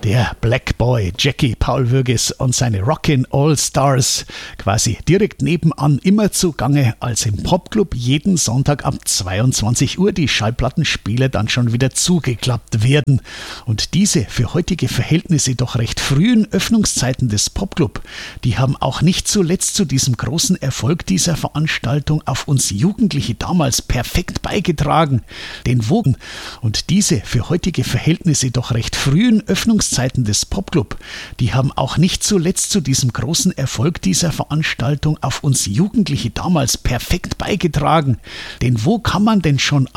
Der Black Boy Jackie Paul Würges und seine Rockin' All Stars, quasi direkt nebenan immer zugange, als im Popclub jeden Sonntag ab 22 Uhr die Schallplattenspiele dann schon wieder zugeklappt werden. Und diese für heutige Verhältnisse doch recht frühen Öffnungszeiten des Popclub, die haben auch nicht zuletzt zu diesem großen Erfolg dieser Veranstaltung auf uns Jugendliche damals perfekt beigetragen. Den Wogen und diese für heutige Verhältnisse doch recht frühen Öffnungszeiten des Popclub, die haben auch nicht zuletzt zu diesem großen Erfolg dieser Veranstaltung auf uns Jugendliche damals perfekt beigetragen. Denn wo kann man denn schon